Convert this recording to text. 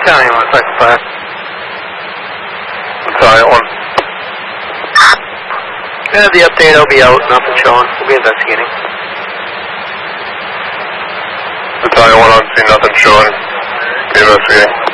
Battalion 1, Cycle 5. Battalion 1. Yeah, the update will be out, nothing showing. We'll be investigating. Battalion 1 on scene, nothing showing. Be investigating.